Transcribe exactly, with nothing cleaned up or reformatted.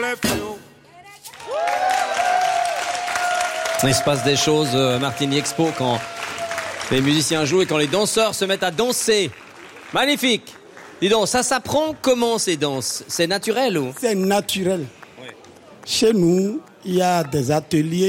Il se passe des choses, euh, Martini Expo, quand les musiciens jouent et quand les danseurs se mettent à danser. Magnifique. Dis donc, ça s'apprend comment ces danses? C'est naturel ou? C'est naturel. Oui. Chez nous, il y a des ateliers